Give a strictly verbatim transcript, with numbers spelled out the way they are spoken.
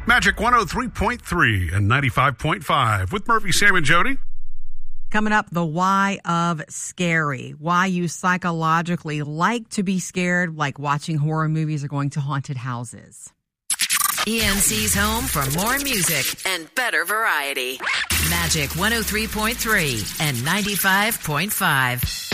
Magic one oh three point three and ninety-five point five with Murphy, Sam, and Jody. Coming up, the why of scary. Why you psychologically like to be scared, like watching horror movies or going to haunted houses. E N C's home for more music and better variety. Magic one oh three point three and ninety-five point five.